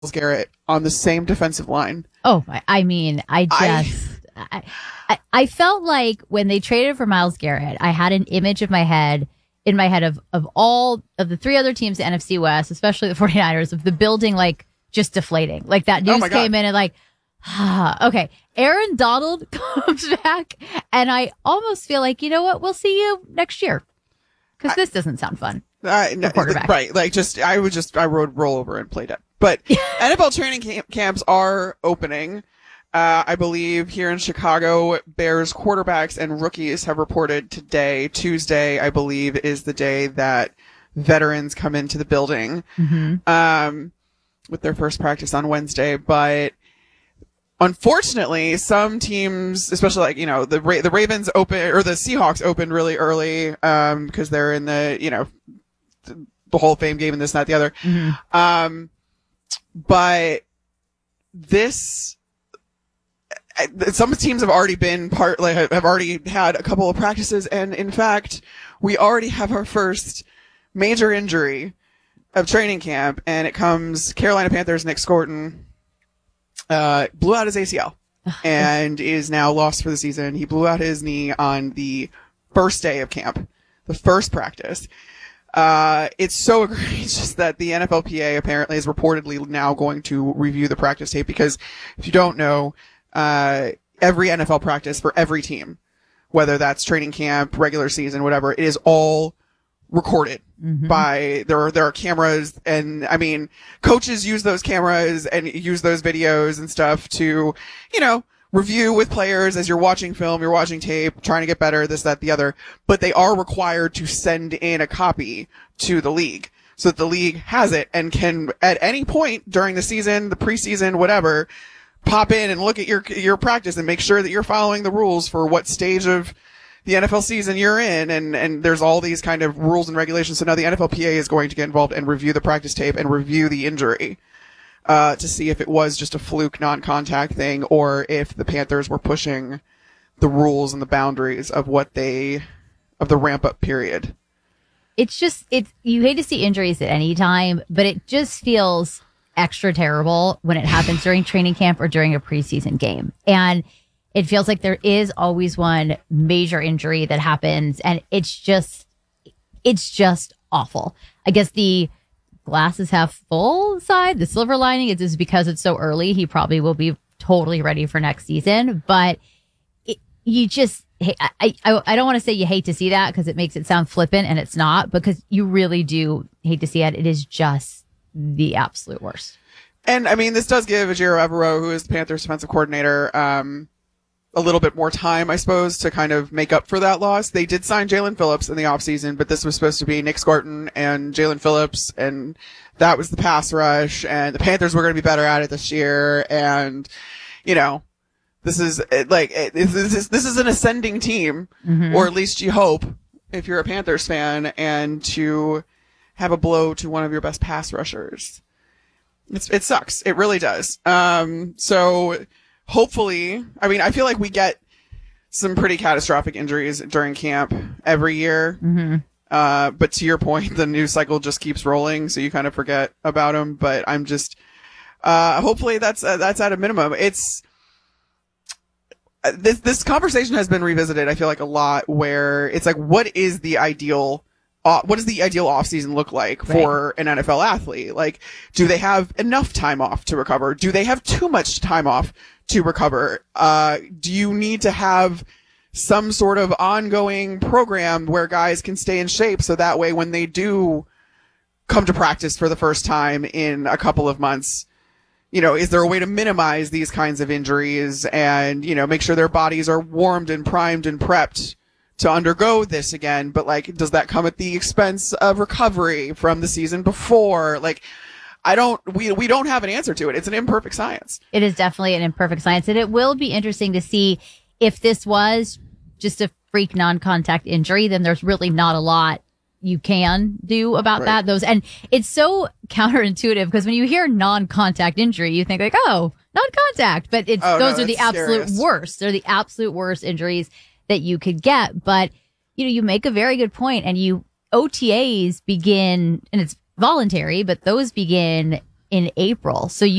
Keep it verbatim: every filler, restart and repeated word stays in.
Garrett on the same defensive line. Oh, I, I mean, I just, I, I, I felt like when they traded for Myles Garrett, I had an image of my head, in my head of, of all of the three other teams in N F C West, especially the 49ers, of the building, like, just deflating. Like, that news Oh came in and like, ah, okay, Aaron Donald comes back, and I almost feel like, you know what, we'll see you next year. Because this doesn't sound fun. Uh, no, quarterback. Right. Like, just, I would just, I would roll over and play dead. But N F L training camp, camps are opening. Uh, I believe here in Chicago, Bears quarterbacks and rookies have reported today. Tuesday, I believe, is the day that veterans come into the building, Mm-hmm. um, with their first practice on Wednesday. But unfortunately, some teams, especially like, you know, the Ra- the Ravens open, or the Seahawks opened really early, um, because they're in the, you know, the, the Hall of Fame game and this, that, the other. Mm-hmm. Um, but this, some teams have already been part, like, have already had a couple of practices. And in fact, we already have our first major injury of training camp. And it comes Carolina Panthers, Nick Scorton, uh, blew out his A C L and is now lost for the season. He blew out his knee on the first day of camp, the first practice. Uh, it's so egregious that the N F L P A apparently is reportedly now going to review the practice tape, because if you don't know, uh, every N F L practice for every team, whether that's training camp, regular season, whatever, it is all recorded. Mm-hmm. By there are there are cameras, and I mean, coaches use those cameras and use those videos and stuff to, you know, review with players as you're watching film, you're watching tape, trying to get better, this, that, the other. But they are required to send in a copy to the league so that the league has it and can, at any point during the season, the preseason, whatever, pop in and look at your your practice and make sure that you're following the rules for what stage of the N F L season you're in. And, and there's all these kind of rules and regulations. So now the N F L P A is going to get involved and review the practice tape and review the injury. Uh, to see if it was just a fluke non-contact thing, or if the Panthers were pushing the rules and the boundaries of what they, of the ramp-up period. It's just, it's, you hate to see injuries at any time, but it just feels extra terrible when it happens during training camp or during a preseason game. And it feels like there is always one major injury that happens, and it's just, it's just awful. I guess the glass is half full side, the silver lining is just because it's so early, he probably will be totally ready for next season. But it, you just, I, I, I don't want to say you hate to see that, because it makes it sound flippant, and it's not, because you really do hate to see it. It is just the absolute worst. And I mean, this does give Ejiro Evero, who is the Panthers defensive coordinator, um, a little bit more time, I suppose, to kind of make up for that loss. They did sign Jalen Phillips in the offseason, but this was supposed to be Nick Scorton and Jalen Phillips, and that was the pass rush, and the Panthers were going to be better at it this year. And, you know, this is like, this is, this is an ascending team, mm-hmm. or at least you hope, if you're a Panthers fan, and to have a blow to one of your best pass rushers. It's, it sucks. It really does. Um, so, hopefully, I mean, I feel like we get some pretty catastrophic injuries during camp every year. Mm-hmm. Uh, but to your point, the news cycle just keeps rolling, so you kind of forget about them. But I'm just, uh, hopefully that's, uh, that's at a minimum. It's, uh, this, this conversation has been revisited, I feel like, a lot, where it's like, what is the ideal Uh, what does the ideal offseason look like for right. an N F L athlete? Like, do they have enough time off to recover? Do they have too much time off to recover? Uh, do you need to have some sort of ongoing program where guys can stay in shape, so that way when they do come to practice for the first time in a couple of months, you know, is there a way to minimize these kinds of injuries and, you know, make sure their bodies are warmed and primed and prepped to undergo this again? But like, does that come at the expense of recovery from the season before? Like, I don't, we, we don't have an answer to it. It's an imperfect science. It is definitely an imperfect science. And it will be interesting to see if this was just a freak non-contact injury, then there's really not a lot you can do about right. that. Those, and it's so counterintuitive, because when you hear non-contact injury, you think like, oh, non-contact, but it's, oh, those no, are the absolute scariest. worst. They're the absolute worst injuries that you could get. But, you know, you make a very good point, and you, O T As begin, and it's voluntary, but those begin in April. So you